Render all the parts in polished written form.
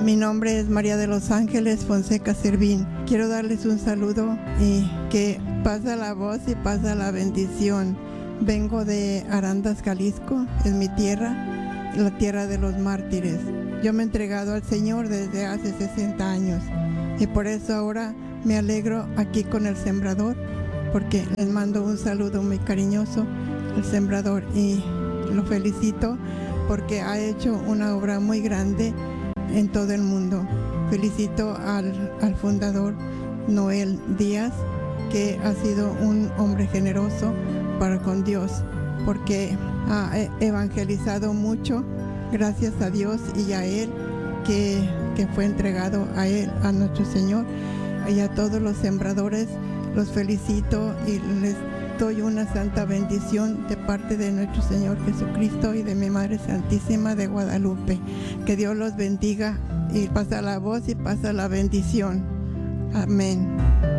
Mi nombre es María de los Ángeles Fonseca Servín. Quiero darles un saludo y que pasa la voz y pasa la bendición. Vengo de Arandas, Jalisco, es mi tierra, la tierra de los mártires. Yo me he entregado al Señor desde hace 60 años y por eso ahora me alegro aquí con el Sembrador, porque les mando un saludo muy cariñoso al Sembrador y lo felicito porque ha hecho una obra muy grande en todo el mundo. Felicito al fundador Noel Díaz, que ha sido un hombre generoso para con Dios, porque ha evangelizado mucho, gracias a Dios y a él, que fue entregado a él, a nuestro Señor. Y a todos los sembradores los felicito y les doy una santa bendición de parte de nuestro Señor Jesucristo y de mi Madre Santísima de Guadalupe. Que Dios los bendiga y pasa la voz y pasa la bendición. Amén.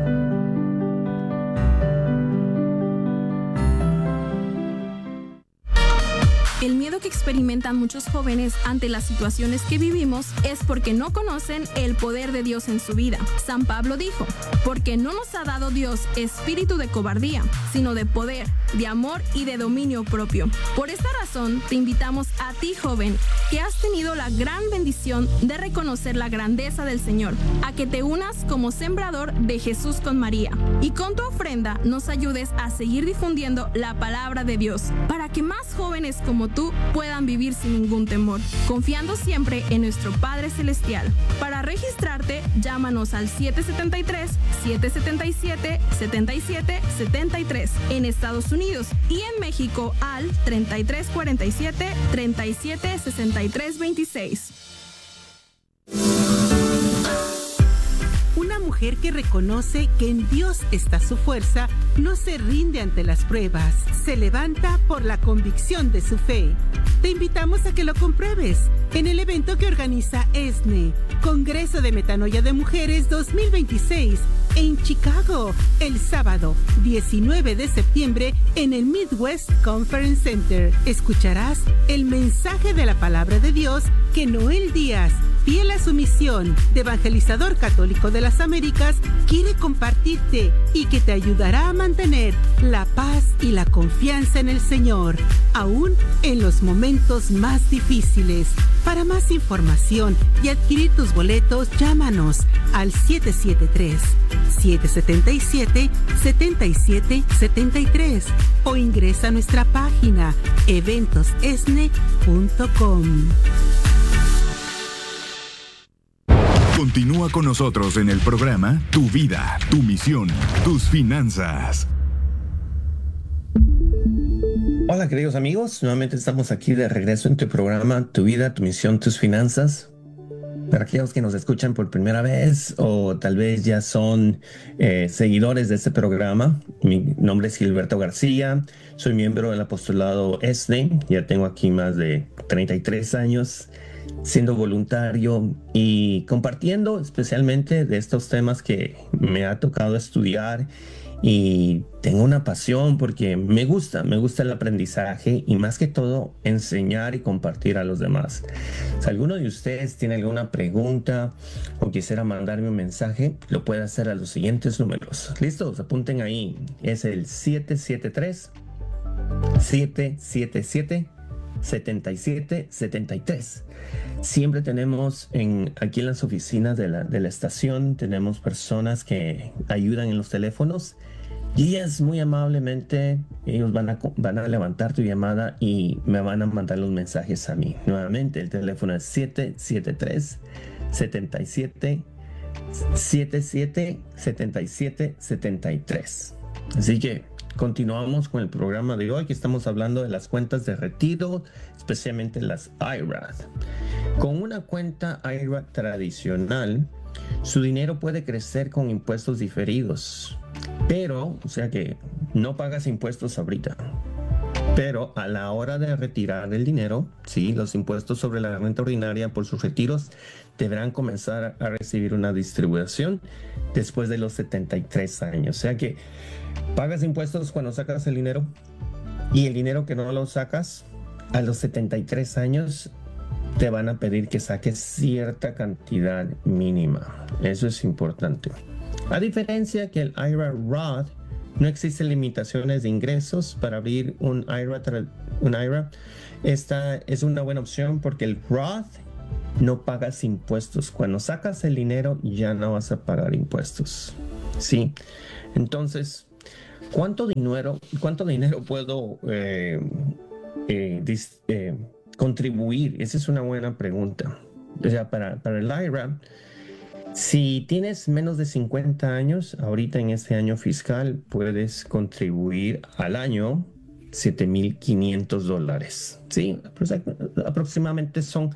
El miedo que experimentan muchos jóvenes ante las situaciones que vivimos es porque no conocen el poder de Dios en su vida. San Pablo dijo, porque no nos ha dado Dios espíritu de cobardía, sino de poder, de amor y de dominio propio. Por esta razón, te invitamos a ti, joven, que has tenido la gran bendición de reconocer la grandeza del Señor, a que te unas como sembrador de Jesús con María y con tu ofrenda nos ayudes a seguir difundiendo la palabra de Dios, para que más jóvenes como tú puedan vivir sin ningún temor, confiando siempre en nuestro Padre Celestial. Para registrarte, llámanos al 773-777-7773 en Estados Unidos y en México al 3347-376326. Una mujer que reconoce que en Dios está su fuerza, no se rinde ante las pruebas, se levanta por la convicción de su fe. Te invitamos a que lo compruebes en el evento que organiza ESNE, Congreso de Metanoia de Mujeres 2026, en Chicago, el sábado 19 de septiembre en el Midwest Conference Center. Escucharás el mensaje de la palabra de Dios que Noel Díaz, fiel a su misión de evangelizador católico de las Américas, quiere compartirte y que te ayudará a mantener la paz y la confianza en el Señor, aún en los momentos más difíciles. Para más información y adquirir tus boletos, llámanos al 773-777-7773 o ingresa a nuestra página eventosesne.com. Continúa con nosotros en el programa Tu Vida, Tu Misión, Tus Finanzas. Hola queridos amigos, nuevamente estamos aquí de regreso en tu programa Tu Vida, Tu Misión, Tus Finanzas. Para aquellos que nos escuchan por primera vez o tal vez ya son seguidores de este programa, mi nombre es Gilberto García, soy miembro del apostolado ESNE, ya tengo aquí más de 33 años siendo voluntario y compartiendo especialmente de estos temas que me ha tocado estudiar, y tengo una pasión porque me gusta el aprendizaje y más que todo enseñar y compartir a los demás. Si alguno de ustedes tiene alguna pregunta o quisiera mandarme un mensaje, lo puede hacer a los siguientes números. ¿Listos? Apunten ahí. Es el 773-777-7773. Siempre tenemos aquí en las oficinas de la estación, tenemos personas que ayudan en los teléfonos y ellas muy amablemente, ellos van a levantar tu llamada y me van a mandar los mensajes a mí. Nuevamente, el teléfono es 773-77-77-73. Así que continuamos con el programa de hoy, que estamos hablando de las cuentas de retiro, especialmente las IRA. Con una cuenta IRA tradicional, su dinero puede crecer con impuestos diferidos, pero, o sea que no pagas impuestos ahorita. Pero a la hora de retirar el dinero, sí, los impuestos sobre la renta ordinaria por sus retiros deberán comenzar a recibir una distribución después de los 73 años. O sea que pagas impuestos cuando sacas el dinero, y el dinero que no lo sacas a los 73 años te van a pedir que saques cierta cantidad mínima. Eso es importante. A diferencia que el IRA Roth, no existen limitaciones de ingresos para abrir un IRA. Esta es una buena opción porque el Roth no pagas impuestos. Cuando sacas el dinero ya no vas a pagar impuestos. Sí. Entonces, ¿cuánto dinero puedo contribuir? Esa es una buena pregunta. O sea, para el IRA, si tienes menos de 50 años, ahorita en este año fiscal puedes contribuir al año $7,500. Sí, aproximadamente son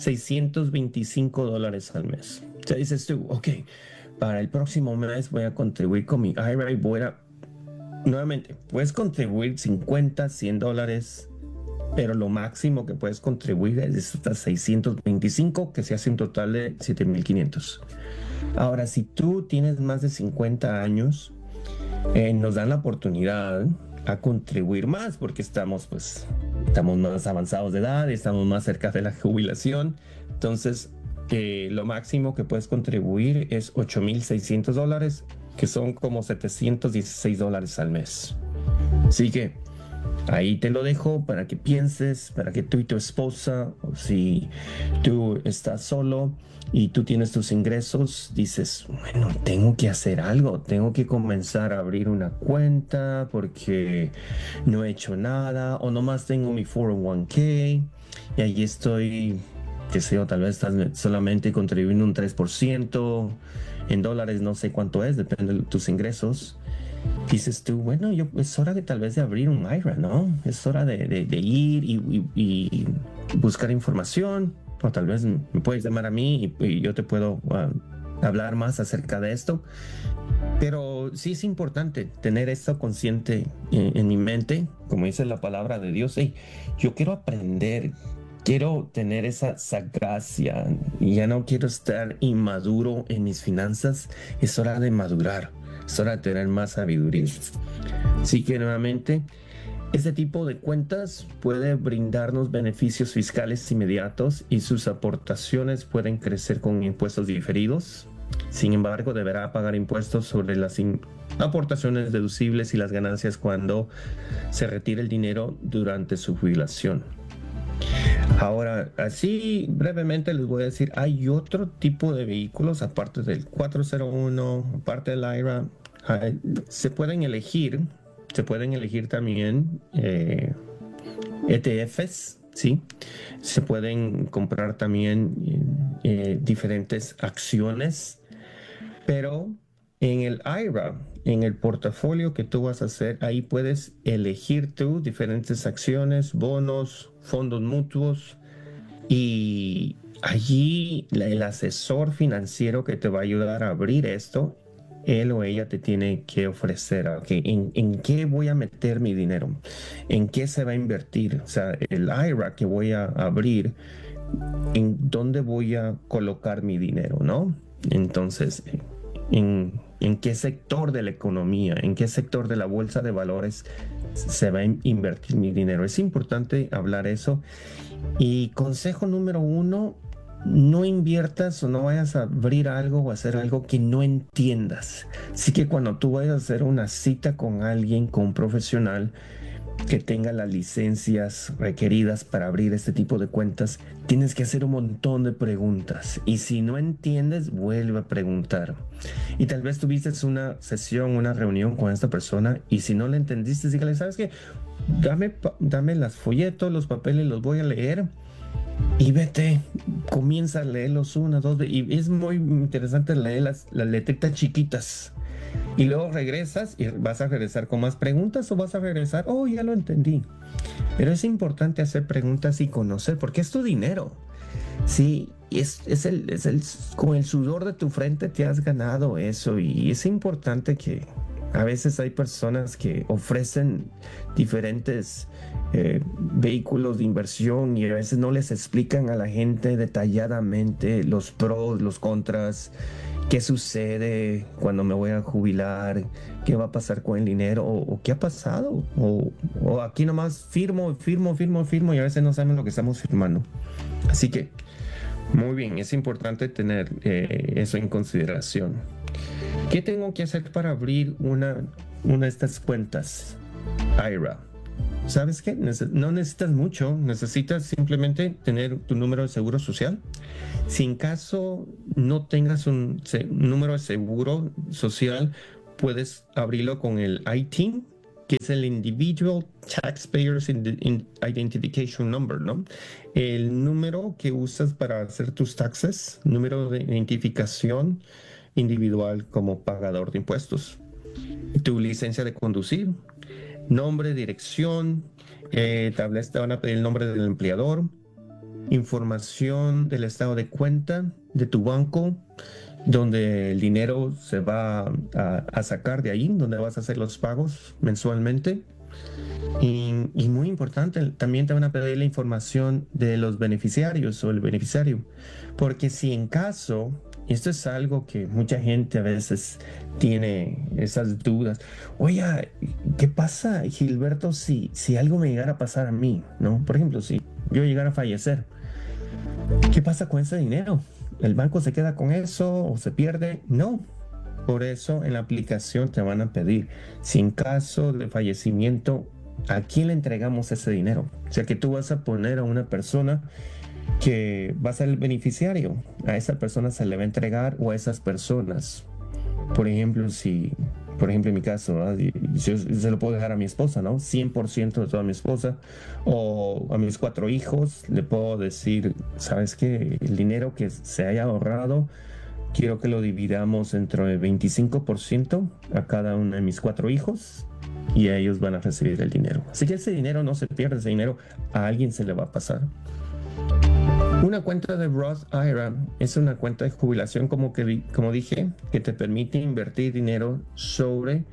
$625 al mes. O sea, dices tú, ok, para el próximo mes voy a contribuir con mi IRA y nuevamente, puedes contribuir $50, $100, pero lo máximo que puedes contribuir es hasta 625, que se hace un total de 7,500. Ahora, si tú tienes más de 50 años, nos dan la oportunidad a contribuir más porque estamos más avanzados de edad, estamos más cerca de la jubilación. Entonces, lo máximo que puedes contribuir es $8,600, que son como $716 al mes. Así que ahí te lo dejo para que pienses, para que tú y tu esposa, o si tú estás solo y tú tienes tus ingresos, dices, bueno, tengo que hacer algo, tengo que comenzar a abrir una cuenta porque no he hecho nada, o nomás tengo mi 401k y ahí estoy, qué sé yo, tal vez estás solamente contribuyendo un 3%, en dólares no sé cuánto es, depende de tus ingresos. Dices tú, bueno, es hora de tal vez de abrir un IRA, ¿no? Es hora de ir y buscar información, o tal vez me puedes llamar a mí y yo te puedo hablar más acerca de esto. Pero sí es importante tener esto consciente en mi mente, como dice la palabra de Dios. Hey, yo quiero aprender, quiero tener esa sagacia, y ya no quiero estar inmaduro en mis finanzas. Es hora de madurar. Es hora de tener más sabiduría. Así que nuevamente, este tipo de cuentas puede brindarnos beneficios fiscales inmediatos y sus aportaciones pueden crecer con impuestos diferidos. Sin embargo, deberá pagar impuestos sobre las aportaciones deducibles y las ganancias cuando se retire el dinero durante su jubilación. Ahora, así brevemente les voy a decir, hay otro tipo de vehículos aparte del 401, aparte del IRA. Se pueden elegir también ETFs, ¿sí? Se pueden comprar también diferentes acciones, pero en el IRA, en el portafolio que tú vas a hacer, ahí puedes elegir tú diferentes acciones, bonos, fondos mutuos, y allí el asesor financiero que te va a ayudar a abrir esto, él o ella te tiene que ofrecer, okay, ¿en qué voy a meter mi dinero? ¿En qué se va a invertir? O sea, el IRA que voy a abrir, ¿en dónde voy a colocar mi dinero, no? Entonces, ¿en qué sector de la economía, en qué sector de la bolsa de valores se va a invertir mi dinero? Es importante hablar eso. Y consejo número 1, no inviertas o no vayas a abrir algo o hacer algo que no entiendas. Así que cuando tú vayas a hacer una cita con alguien, con un profesional que tenga las licencias requeridas para abrir este tipo de cuentas, tienes que hacer un montón de preguntas. Y si no entiendes, vuelve a preguntar. Y tal vez tuviste una sesión, una reunión con esta persona, y si no le entendiste, dígale, ¿sabes qué? Dame las folletos, los papeles, los voy a leer. Y vete, comienza a leerlos 1, 2, y es muy interesante leer las letritas chiquitas. Y luego regresas y vas a regresar con más preguntas, o vas a regresar, oh, ya lo entendí. Pero es importante hacer preguntas y conocer, porque es tu dinero. Sí, con el sudor de tu frente te has ganado eso, y es importante que a veces hay personas que ofrecen diferentes vehículos de inversión y a veces no les explican a la gente detalladamente los pros, los contras, ¿qué sucede cuando me voy a jubilar? ¿Qué va a pasar con el dinero? ¿O qué ha pasado? O aquí nomás firmo y a veces no sabemos lo que estamos firmando. Así que, muy bien, es importante tener eso en consideración. ¿Qué tengo que hacer para abrir una de estas cuentas IRA? ¿Sabes qué? No necesitas mucho, necesitas simplemente tener tu número de seguro social. Si en caso no tengas un número de seguro social, puedes abrirlo con el ITIN, que es el Individual Taxpayers Identification Number, ¿no? El número que usas para hacer tus taxes, número de identificación individual como pagador de impuestos. Tu licencia de conducir, nombre, dirección, tal vez te van a pedir el nombre del empleador, información del estado de cuenta de tu banco, donde el dinero se va a sacar de ahí, donde vas a hacer los pagos mensualmente. Y muy importante, también te van a pedir la información de los beneficiarios o el beneficiario, porque si en caso, esto es algo que mucha gente a veces tiene esas dudas, oye, ¿qué pasa, Gilberto, si algo me llegara a pasar a mí, ¿no? Por ejemplo, si yo llegara a fallecer, ¿qué pasa con ese dinero? ¿El banco se queda con eso o se pierde? No. Por eso en la aplicación te van a pedir, si en caso de fallecimiento, ¿a quién le entregamos ese dinero? O sea que tú vas a poner a una persona que va a ser el beneficiario. A esa persona se le va a entregar, o a esas personas. Por ejemplo, en mi caso, ¿verdad? Yo se lo puedo dejar a mi esposa, ¿no? 100% de toda mi esposa, o a mis 4 hijos, le puedo decir, ¿sabes qué? El dinero que se haya ahorrado, quiero que lo dividamos entre 25% a cada uno de mis 4 hijos, y ellos van a recibir el dinero. Así que ese dinero no se pierde, ese dinero a alguien se le va a pasar. Una cuenta de Roth IRA es una cuenta de jubilación, como dije, que te permite invertir dinero sobre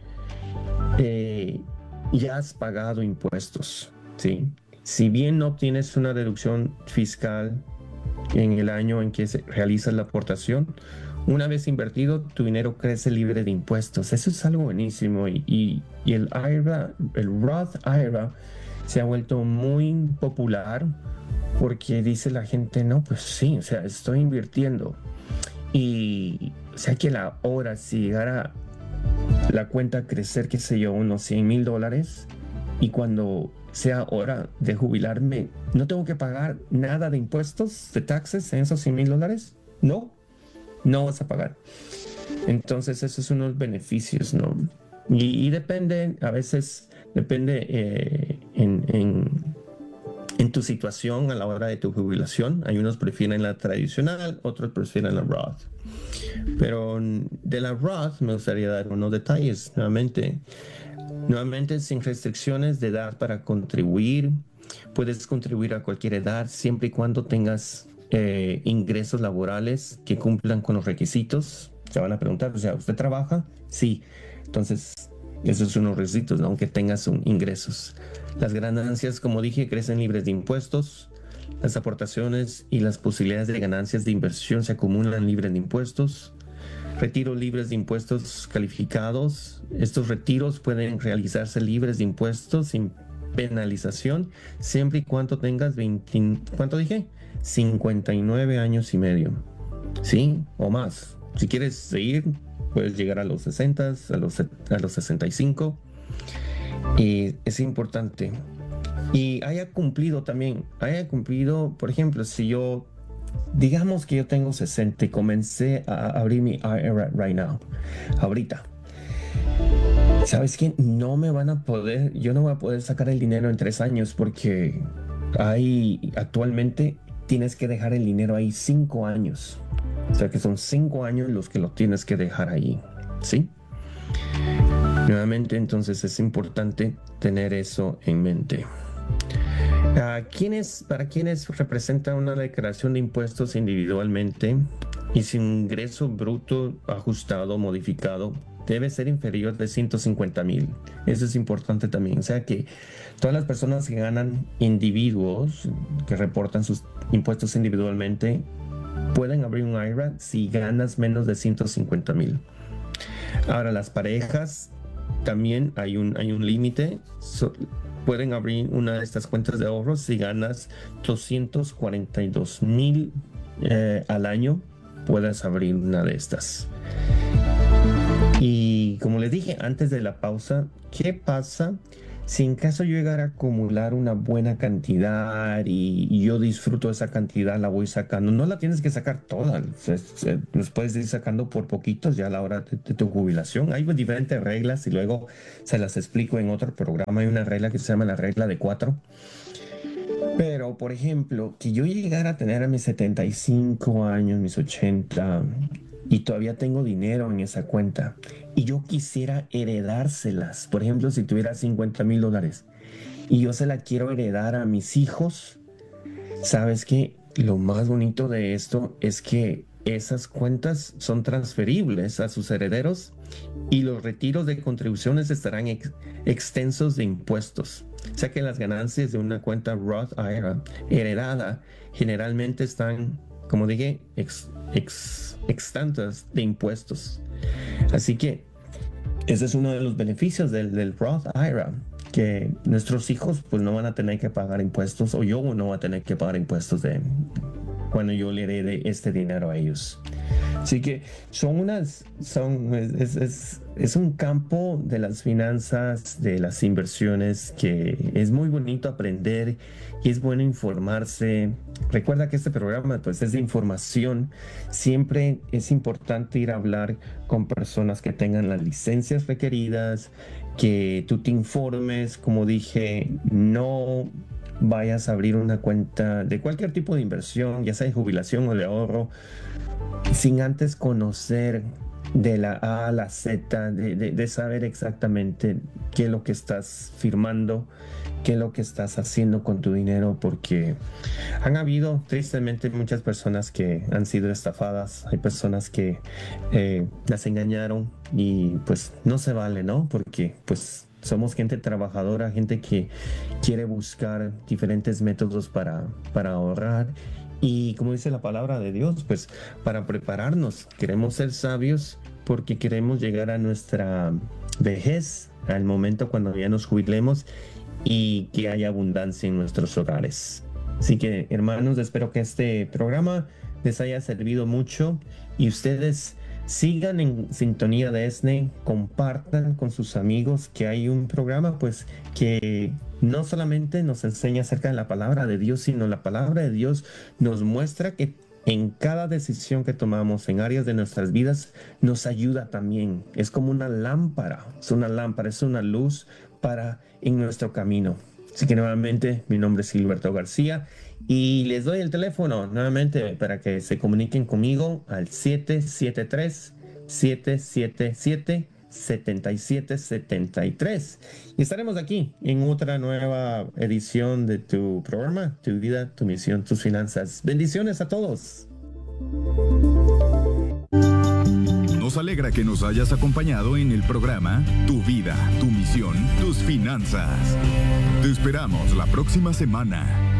ya has pagado impuestos, ¿sí? Si bien no tienes una deducción fiscal en el año en que realizas la aportación, una vez invertido, tu dinero crece libre de impuestos. Eso es algo buenísimo. Y el IRA, el Roth IRA, se ha vuelto muy popular porque dice la gente, no, pues sí, o sea, estoy invirtiendo. Y o sea que si llegara la cuenta a crecer, qué sé yo, unos $100,000, y cuando sea hora de jubilarme, ¿no tengo que pagar nada de impuestos, de taxes en esos $100,000? No vas a pagar. Entonces, esos son unos beneficios, ¿no? Y depende, a veces depende en tu situación a la hora de tu jubilación. Hay unos prefieren la tradicional, otros prefieren la Roth. Pero de la Roth me gustaría dar unos detalles. Nuevamente, sin restricciones de edad para contribuir. Puedes contribuir a cualquier edad, siempre y cuando tengas ingresos laborales que cumplan con los requisitos. Se van a preguntar, o sea, ¿usted trabaja? Sí. Entonces, esos son los requisitos, ¿no? Aunque tengas ingresos. Las ganancias, como dije, crecen libres de impuestos. Las aportaciones y las posibilidades de ganancias de inversión se acumulan libres de impuestos. Retiros libres de impuestos calificados. Estos retiros pueden realizarse libres de impuestos sin penalización, siempre y cuando tengas 59 años y medio, ¿sí? O más. Si quieres seguir, puedes llegar a los 60, a los 65. Y es importante. Y haya cumplido, por ejemplo, si digamos que yo tengo 60 y comencé a abrir mi IRA ahorita. ¿Sabes qué? Yo no voy a poder sacar el dinero en 3 años, porque actualmente tienes que dejar el dinero ahí 5 años. O sea que son 5 años los que lo tienes que dejar ahí, ¿sí? Nuevamente, entonces es importante tener eso en mente. Para quienes representa una declaración de impuestos individualmente y sin ingreso bruto ajustado o modificado, debe ser inferior de 150,000. Eso es importante también. O sea que todas las personas que ganan individuos, que reportan sus impuestos individualmente, pueden abrir un IRA si ganas menos de 150,000. Ahora, las parejas también hay un límite. Pueden abrir una de estas cuentas de ahorros si ganas 242,000 al año. Puedes abrir una de estas. Y como les dije antes de la pausa, ¿qué pasa si en caso yo llegara a acumular una buena cantidad y yo disfruto esa cantidad, la voy sacando? No la tienes que sacar toda, los puedes ir sacando por poquitos ya a la hora de tu jubilación. Hay diferentes reglas y luego se las explico en otro programa. Hay una regla que se llama la regla de 4. Pero, por ejemplo, que yo llegara a tener a mis 75 años, mis 80, y todavía tengo dinero en esa cuenta, y yo quisiera heredárselas. Por ejemplo, si tuviera $50,000 y yo se la quiero heredar a mis hijos, ¿sabes qué? Lo más bonito de esto es que esas cuentas son transferibles a sus herederos y los retiros de contribuciones estarán exentos de impuestos. O sea que las ganancias de una cuenta Roth IRA heredada generalmente están, como dije, exentas de impuestos. Así que ese es uno de los beneficios del Roth IRA, que nuestros hijos pues no van a tener que pagar impuestos, o yo no voy a tener que pagar impuestos de cuando yo le herede este dinero a ellos. Así que es un campo de las finanzas, de las inversiones, que es muy bonito aprender y es bueno informarse. Recuerda que este programa pues es de información. Siempre es importante ir a hablar con personas que tengan las licencias requeridas, que tú te informes. Como dije, no vayas a abrir una cuenta de cualquier tipo de inversión, ya sea de jubilación o de ahorro, sin antes conocer de la A a la Z, de saber exactamente qué es lo que estás firmando, qué es lo que estás haciendo con tu dinero, porque han habido tristemente muchas personas que han sido estafadas. Hay personas que las engañaron y pues no se vale, ¿no? Porque pues somos gente trabajadora, gente que quiere buscar diferentes métodos para ahorrar. Y como dice la palabra de Dios, pues para prepararnos, queremos ser sabios porque queremos llegar a nuestra vejez, al momento cuando ya nos jubilemos y que haya abundancia en nuestros hogares. Así que, hermanos, espero que este programa les haya servido mucho y ustedes sigan en sintonía de ESNE, compartan con sus amigos que hay un programa pues que no solamente nos enseña acerca de la palabra de Dios, sino la palabra de Dios nos muestra que en cada decisión que tomamos en áreas de nuestras vidas nos ayuda también. Es como una lámpara, es una luz en nuestro camino. Así que nuevamente, mi nombre es Gilberto García y les doy el teléfono nuevamente para que se comuniquen conmigo al 773-777-7773. Y estaremos aquí en otra nueva edición de tu programa, Tu Vida, Tu Misión, Tus Finanzas. Bendiciones a todos. Nos alegra que nos hayas acompañado en el programa Tu Vida, Tu Misión, Tus Finanzas. Te esperamos la próxima semana.